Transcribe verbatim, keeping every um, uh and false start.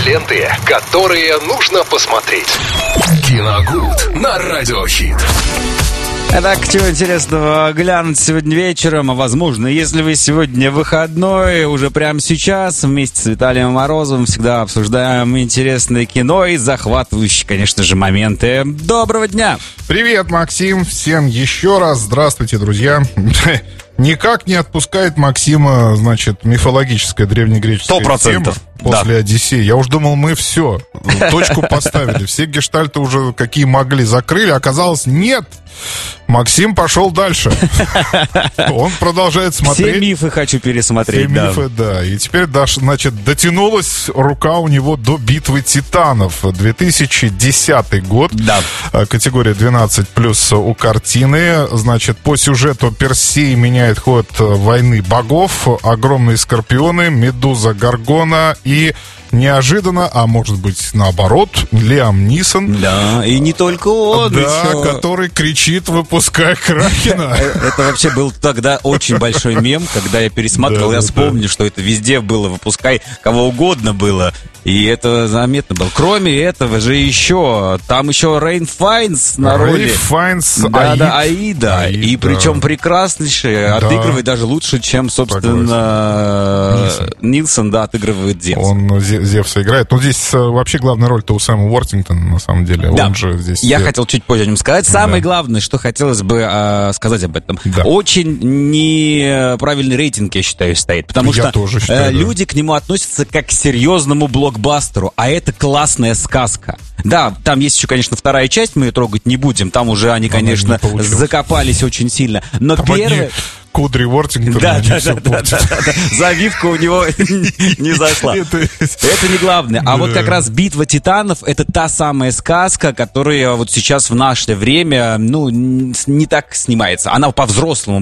ленты, которые нужно посмотреть. Киногуд на Радиохит. Итак, чего интересного глянуть сегодня вечером, а возможно, если вы сегодня выходной, уже прямо сейчас вместе с Виталием Морозовым всегда обсуждаем интересное кино и захватывающие, конечно же, моменты. Доброго дня! Привет, Максим! Всем еще раз здравствуйте, друзья! Никак не отпускает Максима, значит, мифологическая древнегреческая Сто процентов. тема после да. Одиссеи. Я уж думал, мы все, точку поставили. Все гештальты уже какие могли закрыли. Оказалось, нет. Максим пошел дальше. Он продолжает смотреть. Все мифы хочу пересмотреть. Все да. мифы, да. И теперь, значит, дотянулась рука у него до «Битвы титанов». две тысячи десятый год. Да. Категория двенадцать плюс у картины. Значит, по сюжету Персей меняет ход войны богов. Огромные скорпионы, Медуза, Горгона и... неожиданно, а может быть наоборот, Лиам Нисон. Да, и не только он. Да, еще... который кричит, выпуская Кракена. Это вообще был тогда очень большой мем, когда я пересматривал, я вспомнил, что это везде было, выпускай кого угодно было. И это заметно было. Кроме этого же еще, там еще Рейн Файнс на роли. Рейн Файнс, да, Аид. да, Аида. Аид, и причем да. прекраснейший, да. Отыгрывает даже лучше, чем, собственно, Нильсон, Нильсон да, отыгрывает Зевса. Он Зевса играет. Но здесь вообще главная роль-то у Сэма Уортингтона, на самом деле. Да. Он же здесь... Я хотел чуть позже о нем сказать. Самое да. главное, что хотелось бы э, сказать об этом. Да. Очень неправильный рейтинг, я считаю, стоит. Потому я что тоже считаю, э, да. люди к нему относятся как к серьезному блокбастеру. А это классная сказка. Да, там есть еще, конечно, вторая часть, мы ее трогать не будем. Там уже они, Она конечно, закопались очень сильно. Но там первая... Кудри Уортингтона, да, они да, все да, да, да, да. Завивка у него не зашла. Это не главное. А вот как раз «Битва титанов» — это та самая сказка, которая вот сейчас в наше время, ну, не так снимается. Она по-взрослому